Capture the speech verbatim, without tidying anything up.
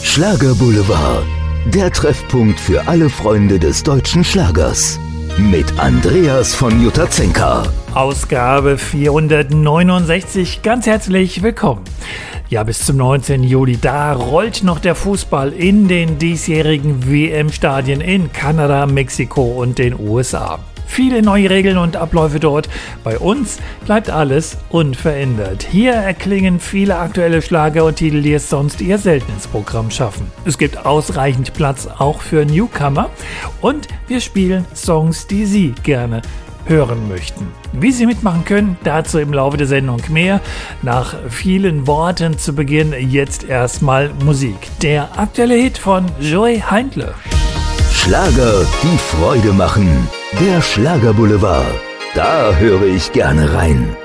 Schlagerboulevard, der Treffpunkt für alle Freunde des deutschen Schlagers. Mit Andreas von Jutazenka. Ausgabe vierhundertneunundsechzig, ganz herzlich willkommen. Ja, bis zum neunzehnten Juli, da rollt noch der Fußball in den diesjährigen W M-Stadien in Kanada, Mexiko und den U S A. Viele neue Regeln und Abläufe dort. Bei uns bleibt alles unverändert. Hier erklingen viele aktuelle Schlager und Titel, die es sonst eher selten ins Programm schaffen. Es gibt ausreichend Platz auch für Newcomer und wir spielen Songs, die Sie gerne hören möchten. Wie Sie mitmachen können, dazu im Laufe der Sendung mehr. Nach vielen Worten zu Beginn jetzt erstmal Musik. Der aktuelle Hit von Joey Heindle. Schlager, die Freude machen. Der Schlagerboulevard. Da höre ich gerne rein.